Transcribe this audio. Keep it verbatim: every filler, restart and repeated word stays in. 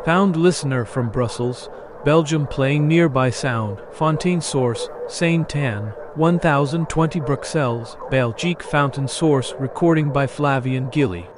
Found listener from Brussels, Belgium playing nearby sound. Fontaine source, Saint-Anne, one thousand twenty Bruxelles, Belgique fountain source recording by Flavien Gilly.